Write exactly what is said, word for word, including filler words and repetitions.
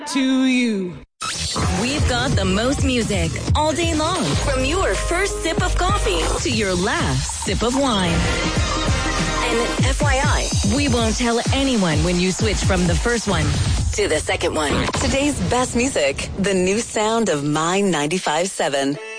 to you. We've got the most music all day long, from your first sip of coffee to your last sip of wine. And F Y I, we won't tell anyone when you switch from the first one to the second one. Today's best music, the new sound of My ninety-five point seven.